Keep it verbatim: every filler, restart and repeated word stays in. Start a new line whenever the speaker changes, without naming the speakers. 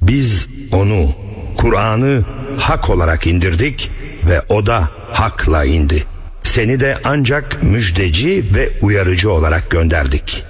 Biz onu, Kur'an'ı hak olarak indirdik ve o da hakla indi. Seni de ancak müjdeci ve uyarıcı olarak gönderdik.